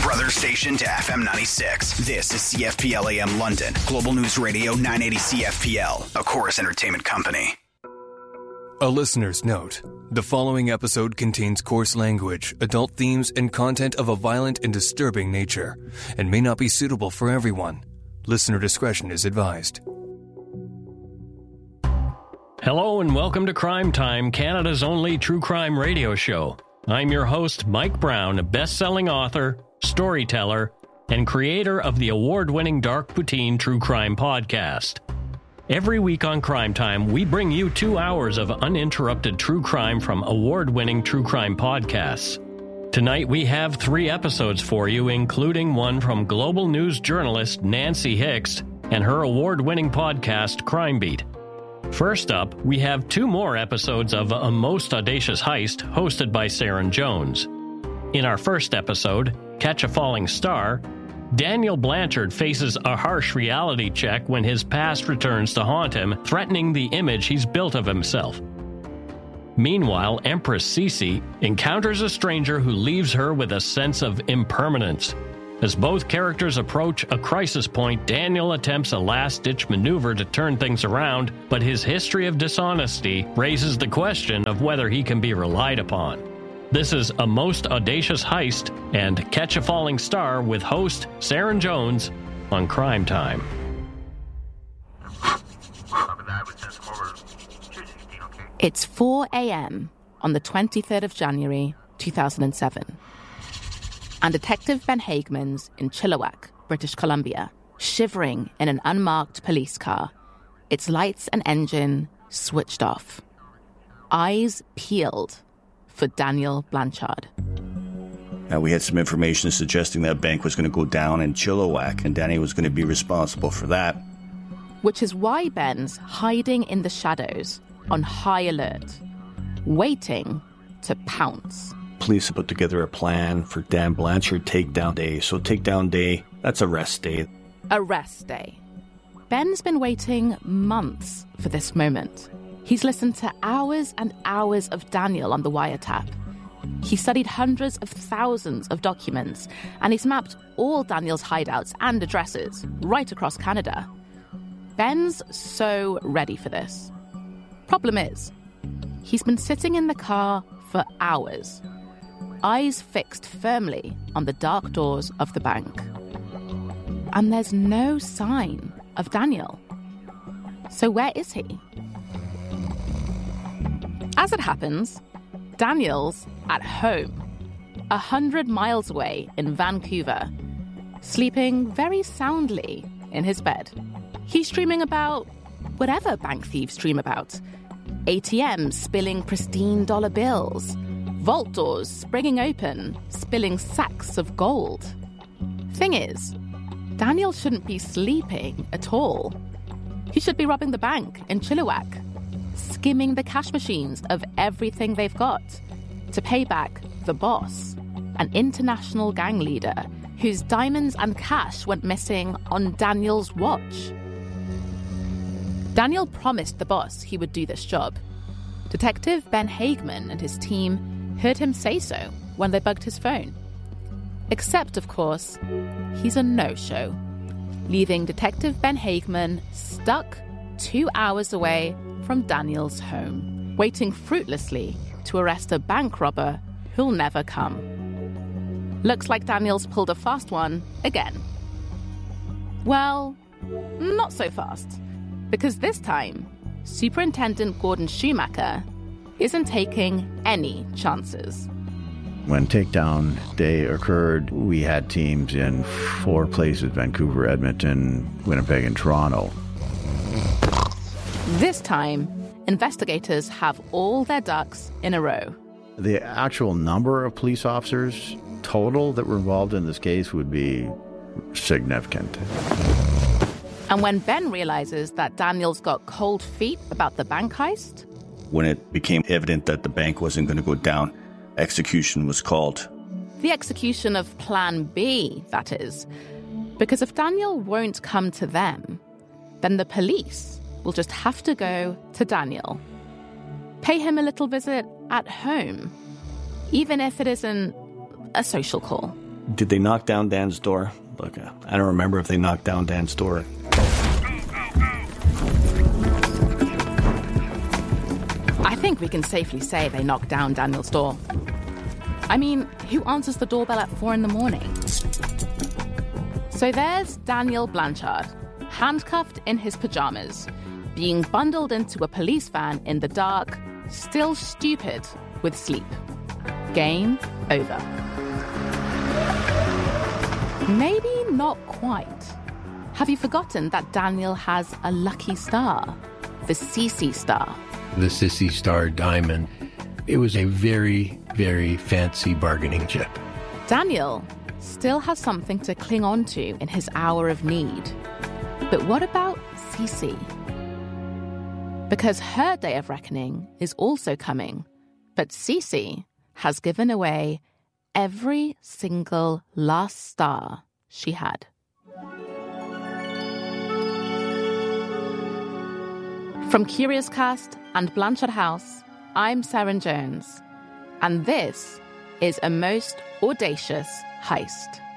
brother station to FM 96. This is CFPL AM London, Global News Radio 980 CFPL, a Chorus Entertainment company. A listener's note. The following episode contains coarse language, adult themes, and content of a violent and disturbing nature, and may not be suitable for everyone. Listener discretion is advised. Hello and welcome to Crime Time, Canada's only true crime radio show. I'm your host, Mike Brown, a best-selling author, storyteller, and creator of the award-winning Dark Poutine True Crime podcast. Every week on Crime Time, we bring you 2 hours of uninterrupted true crime from award-winning true crime podcasts. Tonight, we have 3 episodes for you, including one from Global News journalist Nancy Hicks and her award-winning podcast, Crime Beat. First up, we have 2 more episodes of A Most Audacious Heist, hosted by Saren Jones. In our first episode, Catch a Falling Star, Daniel Blanchard faces a harsh reality check when his past returns to haunt him, threatening the image he's built of himself. Meanwhile, Empress Cece encounters a stranger who leaves her with a sense of impermanence. As both characters approach a crisis point, Daniel attempts a last-ditch maneuver to turn things around, but his history of dishonesty raises the question of whether he can be relied upon. This is A Most Audacious Heist and Catch a Falling Star with host Saren Jones on Crime Time. It's 4 a.m. on the 23rd of January, 2007. And Detective Ben Hageman's in Chilliwack, British Columbia, shivering in an unmarked police car, its lights and engine switched off. Eyes peeled for Daniel Blanchard. We had some information suggesting that bank was going to go down in Chilliwack, and Danny was going to be responsible for that. Which is why Ben's hiding in the shadows, on high alert, waiting to pounce. Police have put together a plan for Dan Blanchard takedown day. So takedown day, that's arrest day. Arrest day. Ben's been waiting months for this moment. He's listened to hours and hours of Daniel on the wiretap. He studied hundreds of thousands of documents, and he's mapped all Daniel's hideouts and addresses right across Canada. Ben's so ready for this. Problem is, he's been sitting in the car for hours, eyes fixed firmly on the dark doors of the bank. And there's no sign of Daniel. So where is he? As it happens, Daniel's at home, 100 miles away in Vancouver, sleeping very soundly in his bed. He's dreaming about whatever bank thieves dream about. ATMs spilling pristine dollar bills, vault doors springing open, spilling sacks of gold. Thing is, Daniel shouldn't be sleeping at all. He should be robbing the bank in Chilliwack, skimming the cash machines of everything they've got to pay back the boss, an international gang leader whose diamonds and cash went missing on Daniel's watch. Daniel promised the boss he would do this job. Detective Ben Hageman and his team heard him say so when they bugged his phone. Except, of course, he's a no-show, leaving Detective Ben Hageman stuck 2 hours away from Daniel's home, waiting fruitlessly to arrest a bank robber who'll never come. Looks like Daniel's pulled a fast one again. Well, not so fast, because this time, Superintendent Gordon Schumacher isn't taking any chances. When takedown day occurred, we had teams in 4 places: Vancouver, Edmonton, Winnipeg, and Toronto. This time, investigators have all their ducks in a row. The actual number of police officers total that were involved in this case would be significant. And when Ben realizes that Daniel's got cold feet about the bank heist... When it became evident that the bank wasn't going to go down, execution was called. The execution of Plan B, that is. Because if Daniel won't come to them, then the police will just have to go to Daniel. Pay him a little visit at home, even if it isn't a social call. Did they knock down Dan's door? Look, I don't remember if they knocked down Dan's door. I think we can safely say they knocked down Daniel's door. I mean, who answers the doorbell at 4 a.m? So there's Daniel Blanchard, handcuffed in his pajamas, being bundled into a police van in the dark, still stupid with sleep. Game over. Maybe not quite. Have you forgotten that Daniel has a lucky star? The CC star. The CC Star Diamond. It was a very, very fancy bargaining chip. Daniel still has something to cling on to in his hour of need. But what about CC? Because her day of reckoning is also coming. But CC has given away every single last star she had. From Curious Cast and Blanchard House, I'm Saren Jones, and this is A Most Audacious Heist.